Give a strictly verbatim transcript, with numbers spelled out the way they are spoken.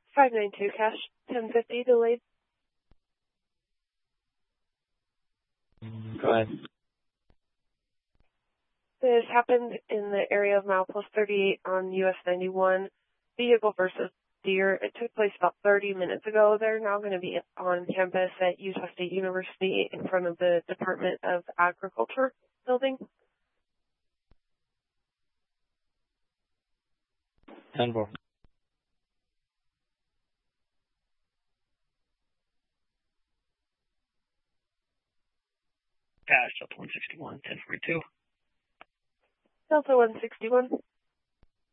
five nine two cash, ten fifty delayed. Go ahead. This happened in the area of milepost thirty-eight on U S ninety-one, vehicle versus deer. It took place about thirty minutes ago. They're now going to be on campus at Utah State University in front of the Department of Agriculture building. ten four. Cash, Delta one sixty-one, ten forty-two. Delta one sixty-one.